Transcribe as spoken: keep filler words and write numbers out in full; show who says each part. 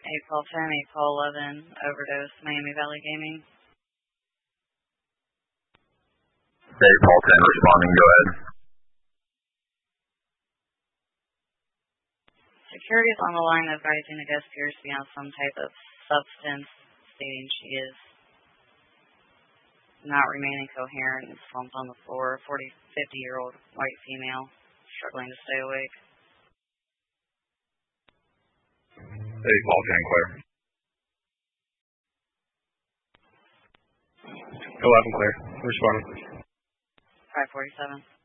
Speaker 1: eight Paul ten, eight Paul eleven, overdose, Miami Valley Gaming.
Speaker 2: eight Paul ten responding, go ahead.
Speaker 1: Security is on the line advising the guest appears to be on some type of substance, stating she is not remaining coherent and slumped on the floor. forty, fifty-year-old white female, struggling to stay awake.
Speaker 2: eight Paul ten, clear.
Speaker 3: eleven, clear. Responding.
Speaker 1: five forty-seven.